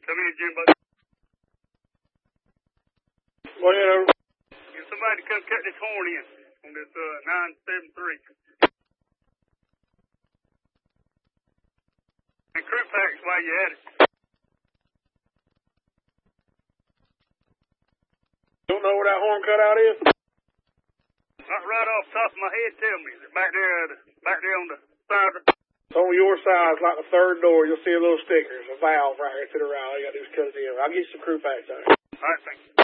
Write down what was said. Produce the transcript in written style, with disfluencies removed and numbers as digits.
Come in, Jimbo. Go ahead, over. Get somebody to come cut this horn in on this 973. And crimp packs while you at it. You don't know where that horn cutout is? Not right off the top of my head, tell me. Is it back there on the side? It's on your side, it's like the third door. You'll see a little sticker. It's a valve right here to the right. All you gotta do is cut it in. I'll get you some crew packs out here. All right, thank you.